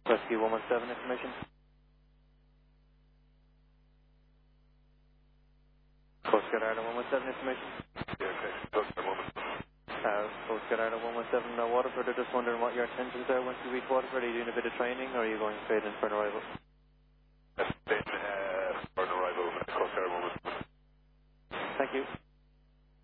Rescue 117 information. Coast Guard Ireland 117 information. Yeah, okay. Coast Guard 117. Coast Guard Ireland 117 Waterford. They're just wondering what your intentions are once you reach Waterford. Are you doing a bit of training or are you going straight in for an arrival? That's been for an arrival, Coast Guard 117. Thank you.